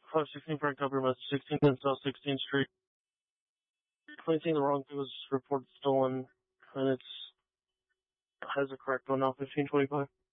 516 Frank Tucker, West 16th and South 16th Street. Claiming the wrong thing was reported stolen, and it's has a correct one now, 1525.